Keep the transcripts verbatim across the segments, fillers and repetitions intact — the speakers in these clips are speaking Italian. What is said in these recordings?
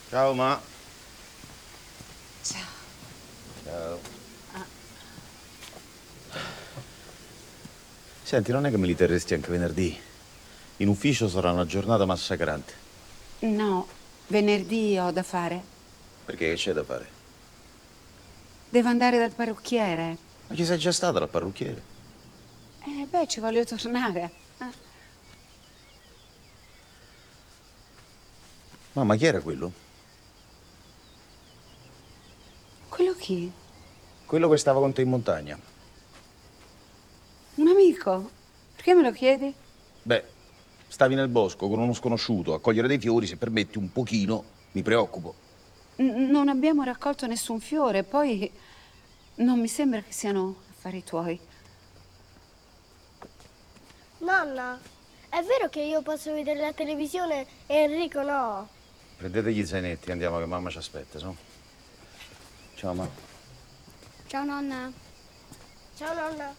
Ciao, ma. Ciao. Ciao. Ah. Senti, non è che me li terresti anche venerdì? In ufficio sarà una giornata massacrante. No, venerdì ho da fare. Perché che c'è da fare? Devo andare dal parrucchiere. Ma ci sei già stata dal parrucchiere? Eh, beh, ci voglio tornare. Eh. Mamma, chi era quello? Quello chi? Quello che stava con te in montagna. Un amico? Perché me lo chiedi? Beh, stavi nel bosco con uno sconosciuto a cogliere dei fiori, se permetti un pochino, mi preoccupo. N- non abbiamo raccolto nessun fiore, poi non mi sembra che siano affari tuoi. Nonna, è vero che io posso vedere la televisione e Enrico no? Prendete gli zainetti, andiamo che mamma ci aspetta, no? Ciao, mamma. Ciao nonna. Ciao nonna.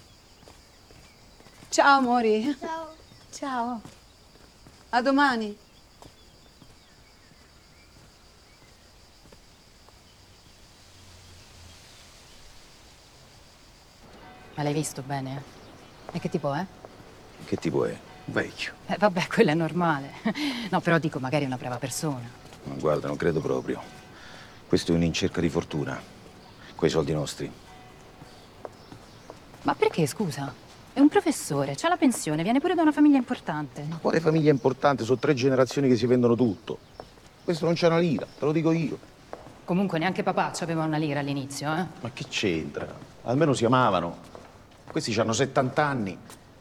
Ciao, amori. Ciao. Ciao. A domani. Ma l'hai visto bene? E che tipo è? Che tipo è? Un vecchio. Eh, vabbè, quello è normale. No, però dico, magari è una brava persona. Ma guarda, non credo proprio. Questo è un'incerca di fortuna. Quei soldi nostri. Ma perché, scusa? È un professore, c'ha la pensione, viene pure da una famiglia importante. Ma quale famiglia importante? Sono tre generazioni che si vendono tutto. Questo non c'è una lira, te lo dico io. Comunque neanche papà aveva una lira all'inizio, eh? Ma che c'entra? Almeno si amavano. Questi hanno settanta anni.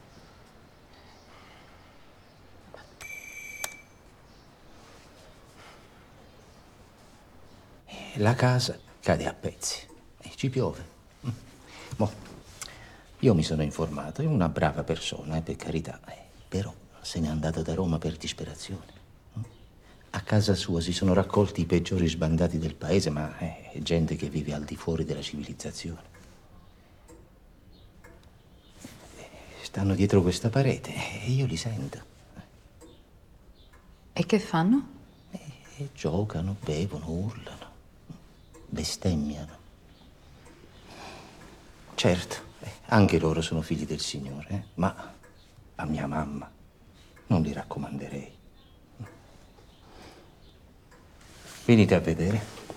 La casa cade a pezzi e ci piove. Mo, io mi sono informato, è una brava persona, eh, per carità, eh, però se n'è andata da Roma per disperazione. A casa sua si sono raccolti i peggiori sbandati del paese, ma eh, è gente che vive al di fuori della civilizzazione. Stanno dietro questa parete e io li sento. E che fanno? E giocano, bevono, urlano, bestemmiano. Certo, eh, anche loro sono figli del Signore, eh? Ma a mia mamma non li raccomanderei. Venite a vedere.